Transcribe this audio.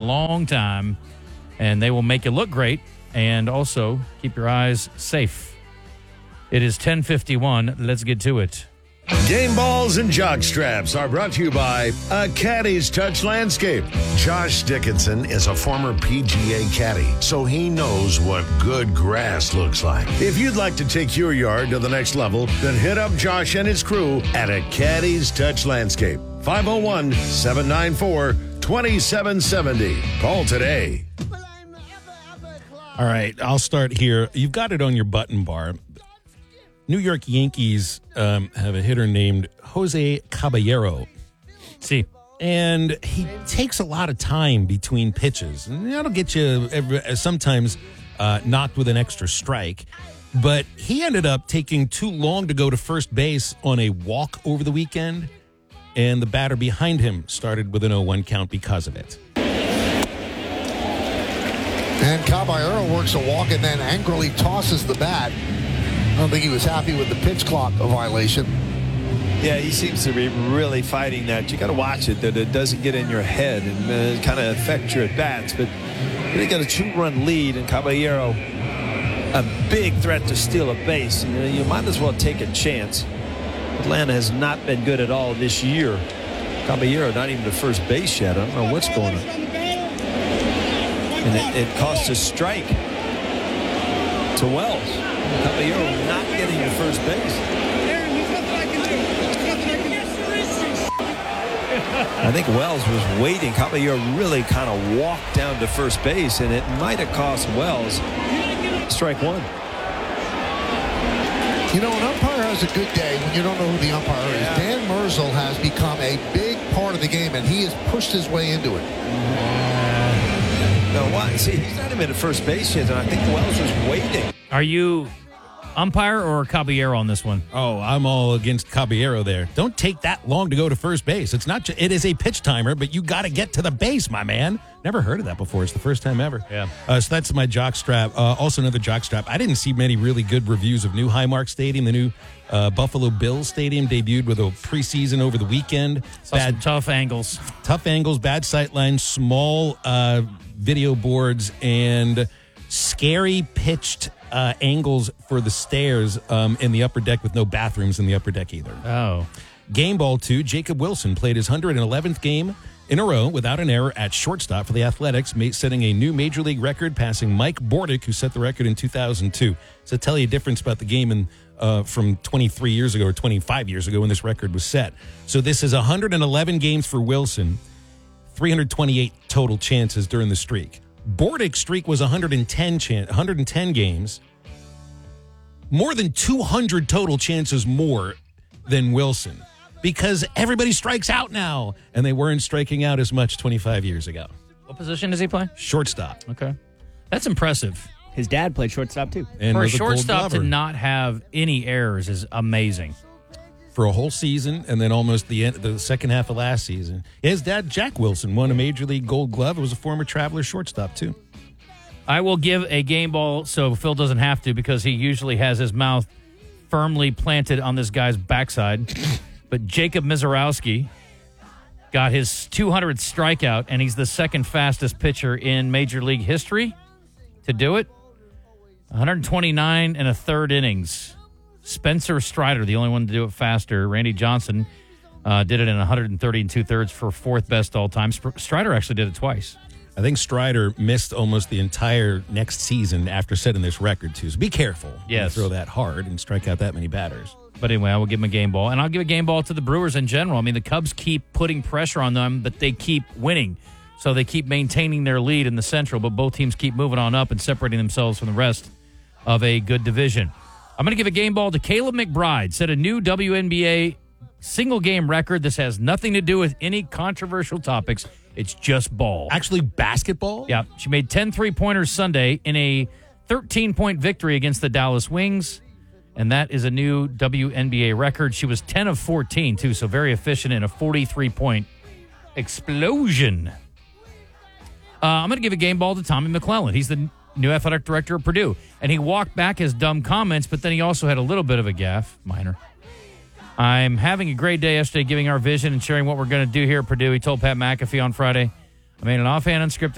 long time, and they will make you look great and also keep your eyes safe. It is 10:51. Let's get to it. Game balls and jock straps are brought to you by A Caddy's Touch Landscape. Josh Dickinson is a former PGA caddy, so he knows what good grass looks like. If you'd like to take your yard to the next level, then hit up Josh and his crew at A Caddy's Touch Landscape. 501-794-2770. Call today. All right, I'll start here. You've got it on your button bar. New York Yankees have a hitter named Jose Caballero. See. And he takes a lot of time between pitches. And that'll get you sometimes knocked with an extra strike. But he ended up taking too long to go to first base on a walk over the weekend. And the batter behind him started with an 0-1 count because of it. And Caballero works a walk and then angrily tosses the bat. I don't think he was happy with the pitch clock violation. Yeah, he seems to be really fighting that. You got to watch it that it doesn't get in your head and kind of affect your at-bats. But they got a 2-run lead, and Caballero, a big threat to steal a base. You might as well take a chance. Atlanta has not been good at all this year. Caballero not even to first base yet. I don't know what's going on. And it cost a strike to Wells. Caballero not getting to first base. I think Wells was waiting. Caballero really kind of walked down to first base, and it might have cost Wells strike one. You know, an umpire has a good day when you don't know who the umpire is. Dan Merzel has become a big part of the game, and he has pushed his way into it. No, why? See, he's not even at first base yet, and I think Wells was waiting. Are you umpire or Caballero on this one? Oh, I'm all against Caballero there. Don't take that long to go to first base. It's not. It is a pitch timer, but you got to get to the base, my man. Never heard of that before. It's the first time ever. Yeah. So that's my jock strap. Also another jock strap. I didn't see many really good reviews of new Highmark Stadium. The new Buffalo Bills Stadium debuted with a preseason over the weekend. Some tough angles. Tough angles, bad sight lines, small video boards, and scary pitched angles for the stairs in the upper deck with no bathrooms in the upper deck either. Oh. Game ball 2, Jacob Wilson played his 111th game in a row without an error at shortstop for the Athletics, setting a new Major League record, passing Mike Bordick, who set the record in 2002. So tell you a difference about the game from 23 years ago or 25 years ago when this record was set. So this is 111 games for Wilson, 328 total chances during the streak. Bordick's streak was 110 games, more than 200 total chances more than Wilson, because everybody strikes out now, and they weren't striking out as much 25 years ago. What position does he play? Shortstop. Okay. That's impressive. His dad played shortstop, too. And for a was Gold shortstop to Glover not have any errors is amazing. for a whole season, and then almost the second half of last season. His dad, Jack Wilson, won a Major League Gold Glove. It was a former Traveler shortstop, too. I will give a game ball so Phil doesn't have to, because he usually has his mouth firmly planted on this guy's backside. But Jacob Misiorowski got his 200th strikeout, and he's the second fastest pitcher in Major League history to do it. 129 and a third innings. Spencer Strider, the only one to do it faster. Randy Johnson did it in 130 and two-thirds for fourth best all time. Strider actually did it twice. I think Strider missed almost the entire next season after setting this record, too. So be careful when you throw that hard and strike out that many batters. But anyway, I will give him a game ball. And I'll give a game ball to the Brewers in general. I mean, the Cubs keep putting pressure on them, but they keep winning. So they keep maintaining their lead in the Central, but both teams keep moving on up and separating themselves from the rest of a good division. I'm going to give a game ball to Caleb McBride. Set a new WNBA single-game record. This has nothing to do with any controversial topics. It's just ball. Actually, basketball? Yeah. She made 10 three-pointers Sunday in a 13-point victory against the Dallas Wings, and that is a new WNBA record. She was 10 of 14, too, so very efficient in a 43-point explosion. I'm going to give a game ball to Tommy McClellan. He's the new athletic director of Purdue, and he walked back his dumb comments, but then he also had a little bit of a gaffe, minor. I'm having a great day yesterday giving our vision and sharing what we're going to do here at Purdue. He told Pat McAfee on Friday, I made an offhand unscripted